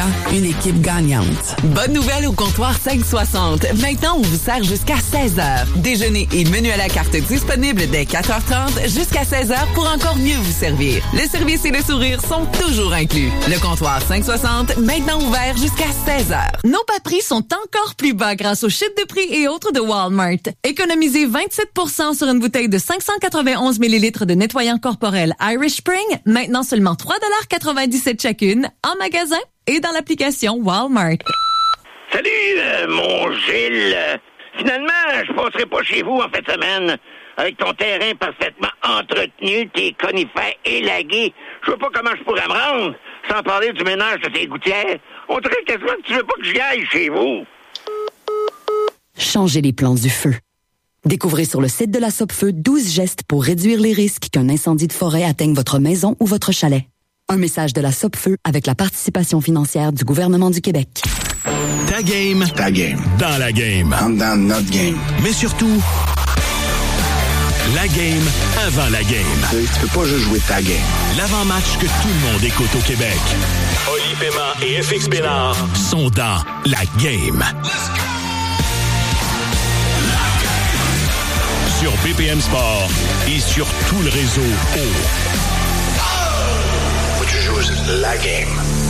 Une équipe gagnante. Bonne nouvelle au comptoir 560. Maintenant, on vous sert jusqu'à 16h. Déjeuner et menu à la carte disponibles dès 4h30 jusqu'à 16h pour encore mieux vous servir. Le service et le sourire sont toujours inclus. Le comptoir 560, maintenant ouvert jusqu'à 16h. Nos bas prix sont encore plus bas grâce aux chutes de prix et autres de Walmart. Économisez 27% sur une bouteille de 591 ml de nettoyant corporel Irish Spring, maintenant seulement 3,97$ chacune, en magasin et dans l'application Walmart. Salut, mon Gilles. Finalement, je passerai pas chez vous en fin de semaine. Avec ton terrain parfaitement entretenu, tes conifères élagués, je vois pas comment je pourrais me rendre, sans parler du ménage de tes gouttières. On dirait quasiment que tu veux pas que j'y aille chez vous. Changez les plans du feu. Découvrez sur le site de la Sopfeu 12 gestes pour réduire les risques qu'un incendie de forêt atteigne votre maison ou votre chalet. Un message de la Sopfeu avec la participation financière du gouvernement du Québec. Ta game. Ta game. Dans la game. Dans notre game. Mais surtout, la game avant la game. Tu peux pas juste jouer ta game. L'avant-match que tout le monde écoute au Québec. Oli Paiement et FX Bénard sont dans la game. Sur BPM Sport et sur tout le réseau La game.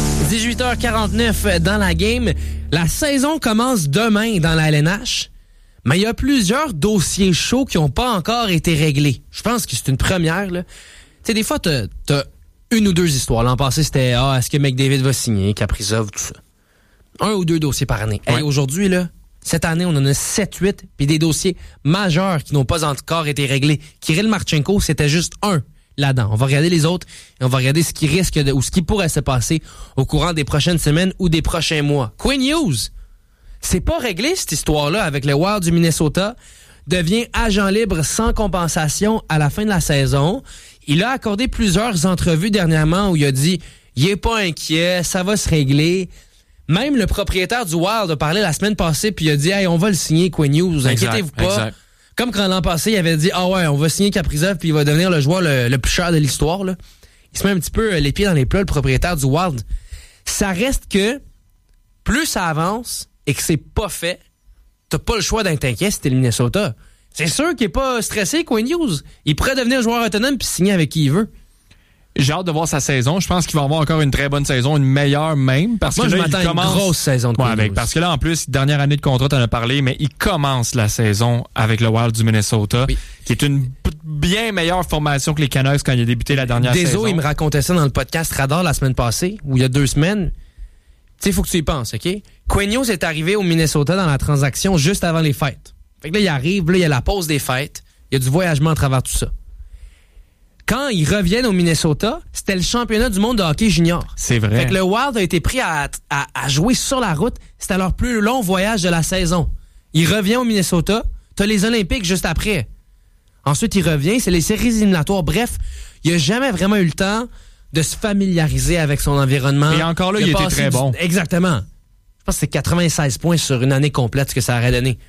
18h49 dans la game. La saison commence demain dans la LNH, mais il y a plusieurs dossiers chauds qui n'ont pas encore été réglés. Je pense que c'est une première, là. Tu sais, des fois, t'as une ou deux histoires. L'an passé, c'était est-ce que McDavid va signer, Kaprizov, tout ça. Un ou deux dossiers par année. Ouais. Hey, aujourd'hui, là, cette année, on en a 7-8, puis des dossiers majeurs qui n'ont pas encore été réglés. Kirill Marchenko, c'était juste un là-dedans. On va regarder les autres et on va regarder ce qui risque ou ce qui pourrait se passer au courant des prochaines semaines ou des prochains mois. Quinn Hughes, c'est pas réglé cette histoire-là avec le Wild du Minnesota. Devient agent libre sans compensation à la fin de la saison. Il a accordé plusieurs entrevues dernièrement où il a dit il est pas inquiet, ça va se régler. Même le propriétaire du Wild a parlé la semaine passée puis il a dit hey, on va le signer Quinn Hughes, inquiétez-vous pas. Exact. Comme quand l'an passé, il avait dit on va signer Kaprizov puis il va devenir le joueur le plus cher de l'histoire. Là. Il se met un petit peu les pieds dans les plats, le propriétaire du Wild. Ça reste que plus ça avance et que c'est pas fait, t'as pas le choix d'être inquiet si t'es le Minnesota. C'est sûr qu'il est pas stressé, Quinn Hughes. Il pourrait devenir joueur autonome puis signer avec qui il veut. J'ai hâte de voir sa saison. Je pense qu'il va avoir encore une très bonne saison, une meilleure même. Parce moi, que je là, m'attends à une grosse saison de Quinn Hughes. Parce que là, en plus, dernière année de contrat, t'en as parlé, mais il commence la saison avec le Wild du Minnesota, qui est une bien meilleure formation que les Canucks quand il a débuté la dernière saison. Il me racontait ça dans le podcast Radar la semaine passée, où il y a 2 semaines. Tu sais, il faut que tu y penses, OK? Quinn Hughes est arrivé au Minnesota dans la transaction juste avant les fêtes. Fait que là, il arrive, là, il y a la pause des fêtes, il y a du voyagement à travers tout ça. Quand ils reviennent au Minnesota, c'était le championnat du monde de hockey junior. C'est vrai. Fait que le Wild a été pris à jouer sur la route. C'était leur plus long voyage de la saison. Il revient au Minnesota. T'as les Olympiques juste après. Ensuite, il revient. C'est les séries éliminatoires. Bref, il a jamais vraiment eu le temps de se familiariser avec son environnement. Et encore là, il était très bon. Exactement. Je pense que c'est 96 points sur une année complète ce que ça aurait donné.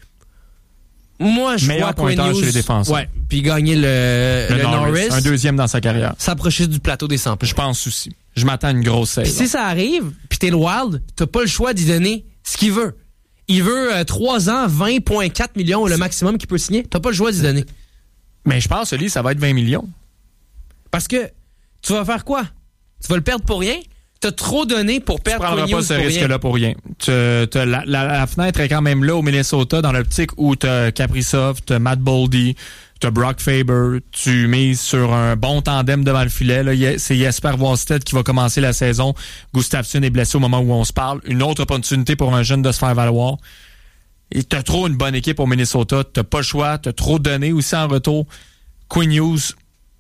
Moi, je meilleur vois Quinn pointage Hughes, chez les défenseurs. Ouais, puis gagner le Norris. Un 2e dans sa carrière. S'approcher du plateau des 100 points. Je pense aussi. Je m'attends à une grosse saison. Puis si ça arrive, puis t'es le Wild, t'as pas le choix d'y donner ce qu'il veut. Il veut 3 ans, 20,4 millions le maximum qu'il peut signer. T'as pas le choix d'y donner. Mais je pense, Oli, ça va être 20 millions. Parce que tu vas faire quoi? Tu vas le perdre pour rien? T'as trop donné pour perdre Quinn Hughes pour rien. Tu prendras pas ce risque-là pour rien. La fenêtre est quand même là au Minnesota, dans l'optique où t'as Kaprizov, t'as Matt Boldy, t'as Brock Faber, tu mises sur un bon tandem devant le filet. Là, c'est Jesper Wallstedt qui va commencer la saison. Gustafsson est blessé au moment où on se parle. Une autre opportunité pour un jeune de se faire valoir. Et t'as trop une bonne équipe au Minnesota. T'as pas le choix. T'as trop donné aussi en retour. Quinn Hughes,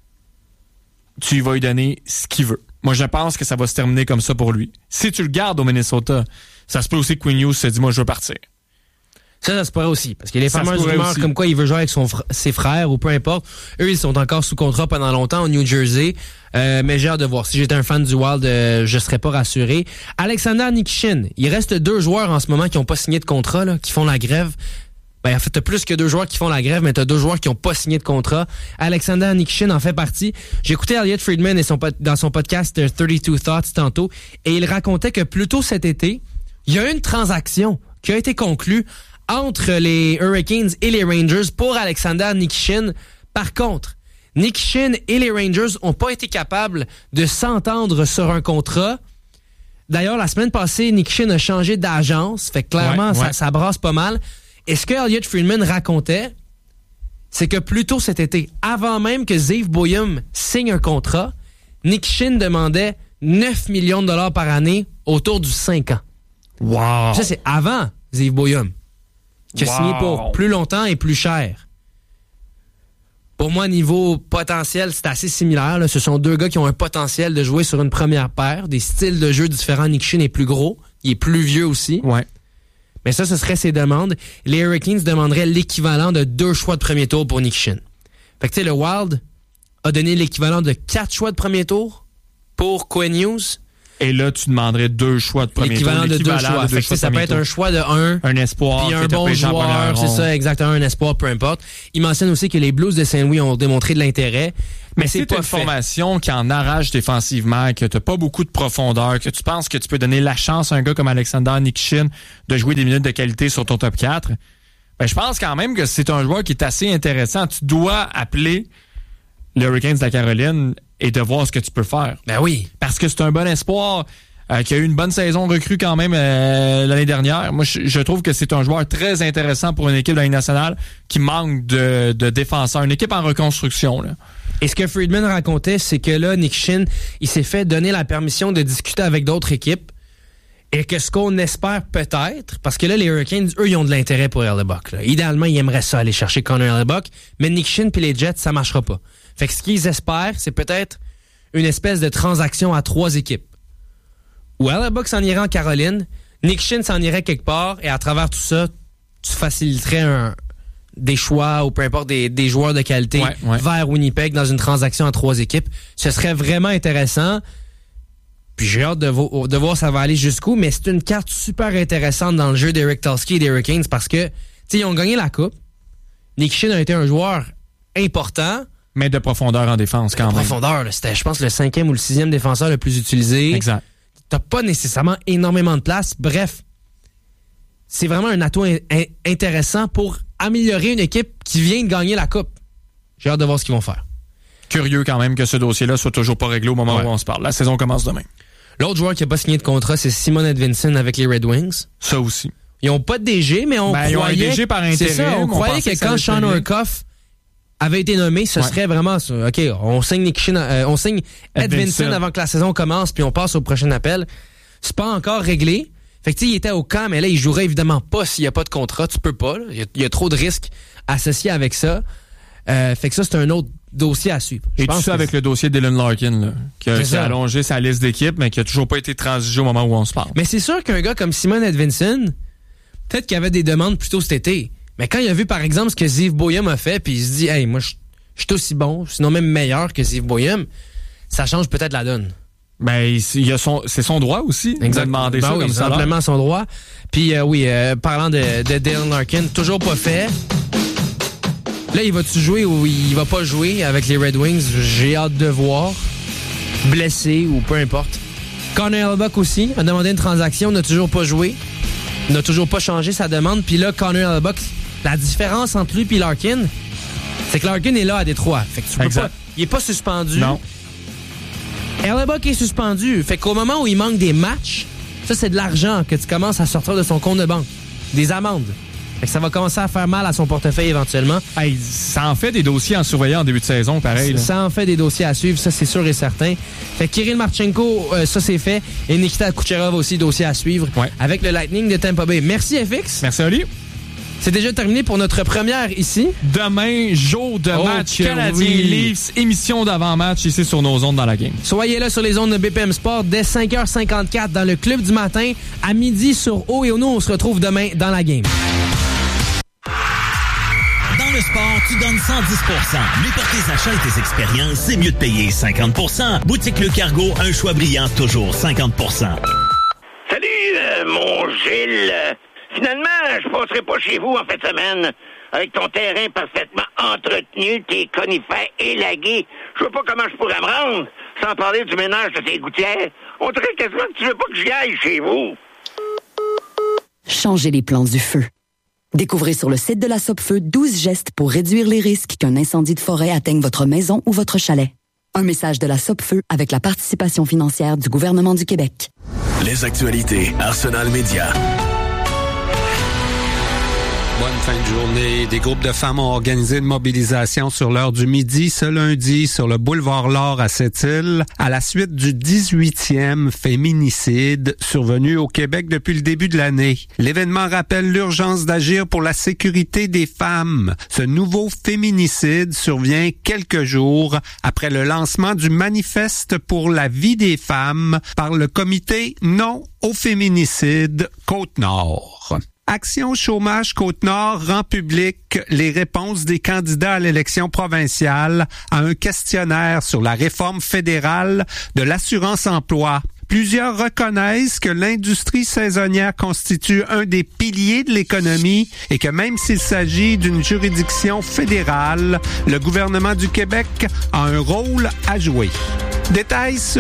tu vas lui donner ce qu'il veut. Moi, je pense que ça va se terminer comme ça pour lui. Si tu le gardes au Minnesota, ça se peut aussi que Quinn Hughes se dit, moi, je veux partir. Ça se pourrait aussi. Parce qu'il y a les fameuses rumeurs comme quoi il veut jouer avec ses frères ou peu importe. Eux, ils sont encore sous contrat pendant longtemps au New Jersey. Mais j'ai hâte de voir. Si j'étais un fan du Wild, je serais pas rassuré. Alexander Nikishin. Il reste 2 joueurs en ce moment qui n'ont pas signé de contrat, là, qui font la grève. Ben, en fait, t'as plus que 2 joueurs qui font la grève, mais t'as 2 joueurs qui n'ont pas signé de contrat. Alexander Nikishin en fait partie. J'ai écouté Elliot Friedman dans son podcast 32 Thoughts tantôt, et il racontait que plus tôt cet été, il y a eu une transaction qui a été conclue entre les Hurricanes et les Rangers pour Alexander Nikishin. Par contre, Nikishin et les Rangers n'ont pas été capables de s'entendre sur un contrat. D'ailleurs, la semaine passée, Nikishin a changé d'agence, fait que clairement, ça brasse pas mal. Et ce que Elliot Friedman racontait, c'est que plus tôt cet été, avant même que Ziv Boyum signe un contrat, Nikishin demandait 9 millions de dollars par année autour du 5 ans. Wow! Ça, c'est avant Ziv Boyum, qui a signé pour plus longtemps et plus cher. Pour moi, niveau potentiel, c'est assez similaire. Là. Ce sont 2 gars qui ont un potentiel de jouer sur une première paire, des styles de jeu différents. Nikishin est plus gros, il est plus vieux aussi. Ouais. Mais ça, ce serait ses demandes. Les Hurricanes demanderaient l'équivalent de 2 choix de premier tour pour Nikishin. Fait que tu sais, le Wild a donné l'équivalent de 4 choix de premier tour pour Quinn Hughes. Et là, tu demanderais 2 choix de premier tour. L'équivalent de 2 choix. Fait que ça peut être un choix de 1. Un espoir. Puis un bon joueur, c'est ça, exactement, un espoir, peu importe. Il mentionne aussi que les Blues de Saint-Louis ont démontré de l'intérêt. Mais c'est pas une formation qui en arrache défensivement, que t'as pas beaucoup de profondeur, que tu penses que tu peux donner la chance à un gars comme Alexander Nikishin de jouer des minutes de qualité sur ton top 4. Ben, je pense quand même que c'est un joueur qui est assez intéressant. Tu dois appeler les Hurricanes de la Caroline et de voir ce que tu peux faire. Ben oui. Parce que c'est un bon espoir qui a eu une bonne saison recrue quand même l'année dernière. Moi, je trouve que c'est un joueur très intéressant pour une équipe de la Ligue nationale qui manque de défenseurs. Une équipe en reconstruction, là. Et ce que Friedman racontait, c'est que là, Nikishin, il s'est fait donner la permission de discuter avec d'autres équipes. Et que ce qu'on espère peut-être, parce que là, les Hurricanes, eux, ils ont de l'intérêt pour Hellebuyck. Idéalement, ils aimeraient ça, aller chercher Connor Hellebuyck. Mais Nikishin puis les Jets, ça marchera pas. Fait que ce qu'ils espèrent, c'est peut-être une espèce de transaction à 3 équipes. Où Hellebuyck s'en irait en Caroline, Nikishin s'en irait quelque part, et à travers tout ça, tu faciliterais des choix ou peu importe des joueurs de qualité vers Winnipeg dans une transaction à 3 équipes. Ce serait vraiment intéressant. Puis j'ai hâte de voir ça va aller jusqu'où, mais c'est une carte super intéressante dans le jeu d'Eric Tulsky et des Hurricanes parce que, tu sais, ils ont gagné la Coupe. Nikishin a été un joueur important. Mais de profondeur en défense quand même. Profondeur, là, c'était, je pense, le 5e ou le 6e défenseur le plus utilisé. Exact. T'as pas nécessairement énormément de place. Bref, c'est vraiment un atout intéressant pour améliorer une équipe qui vient de gagner la Coupe. J'ai hâte de voir ce qu'ils vont faire. Curieux quand même que ce dossier-là soit toujours pas réglé au moment où on se parle. La saison commence demain. L'autre joueur qui n'a pas signé de contrat, c'est Simon Edvinsson avec les Red Wings. Ça aussi. Ils n'ont pas de DG, mais on croyait... Ils ont un DG par intérêt. C'est ça, on croyait que quand Sean Orkoff avait été nommé, ce serait vraiment ça. OK, on signe Edvinsson avant que la saison commence, puis on passe au prochain appel. C'est pas encore réglé. Fait que tu sais, il était au camp, mais là, il jouerait évidemment pas s'il n'y a pas de contrat. Tu peux pas. Il y a trop de risques associés avec ça. Fait que ça, c'est un autre dossier à suivre. Et tout ça avec le dossier d'Dylan Larkin, là, qui a allongé sa liste d'équipes, mais qui a toujours pas été transigé au moment où on se parle. Mais c'est sûr qu'un gars comme Simon Edvinsson, peut-être qu'il avait des demandes plus tôt cet été. Mais quand il a vu, par exemple, ce que Ziv Boyum a fait, puis il se dit, hey, moi, je suis aussi bon, sinon même meilleur que Ziv Boyum, ça change peut-être la donne. Ben, c'est son droit aussi. De demander ça comme ça. Simplement son droit. Puis, parlant de Dylan Larkin, toujours pas fait. Là, il va-tu jouer ou il va pas jouer avec les Red Wings? J'ai hâte de voir. Blessé ou peu importe. Connor Hellebuyck aussi a demandé une transaction, n'a toujours pas joué. N'a toujours pas changé sa demande. Puis là, Connor Hellebuyck, la différence entre lui et Larkin, c'est que Larkin est là à Détroit. Fait que tu peux pas, il est pas suspendu. Non. Hellebuyck est suspendu. Fait qu'au moment où il manque des matchs, ça, c'est de l'argent que tu commences à sortir de son compte de banque. Des amendes. Fait que ça va commencer à faire mal à son portefeuille éventuellement. Hey, ça en fait des dossiers en surveillant en début de saison, pareil. Ça en fait des dossiers à suivre, ça c'est sûr et certain. Fait que Kirill Marchenko, ça c'est fait. Et Nikita Kucherov aussi, dossier à suivre. Avec le Lightning de Tampa Bay. Merci FX. Merci Oli. C'est déjà terminé pour notre première ici. Demain, jour de match Canadien-Leafs, émission d'avant-match ici sur nos ondes dans la game. Soyez là sur les ondes de BPM Sport dès 5h54 dans le Club du matin. À midi sur O et O. Nous, on se retrouve demain dans la game. Dans le sport, tu donnes 110%. Mais pour tes achats et tes expériences, c'est mieux de payer 50%. Boutique Le Cargo, un choix brillant, toujours 50%. Salut, mon Gilles. Finalement, je passerai pas chez vous en fin de semaine. Avec ton terrain parfaitement entretenu, tes conifères élagués, je vois pas comment je pourrais me rendre, sans parler du ménage de tes gouttières. On dirait quasiment que tu veux pas que j'y aille chez vous. Changez les plans du feu. Découvrez sur le site de la Sopfeu 12 gestes pour réduire les risques qu'un incendie de forêt atteigne votre maison ou votre chalet. Un message de la Sopfeu avec la participation financière du gouvernement du Québec. Les actualités Arsenal Média. Bonne fin de journée. Des groupes de femmes ont organisé une mobilisation sur l'heure du midi ce lundi sur le boulevard L'Or à Sept-Îles à la suite du 18e féminicide survenu au Québec depuis le début de l'année. L'événement rappelle l'urgence d'agir pour la sécurité des femmes. Ce nouveau féminicide survient quelques jours après le lancement du manifeste pour la vie des femmes par le comité Non au féminicide Côte-Nord. Action Chômage Côte-Nord rend public les réponses des candidats à l'élection provinciale à un questionnaire sur la réforme fédérale de l'assurance-emploi. Plusieurs reconnaissent que l'industrie saisonnière constitue un des piliers de l'économie et que même s'il s'agit d'une juridiction fédérale, le gouvernement du Québec a un rôle à jouer. Détails sur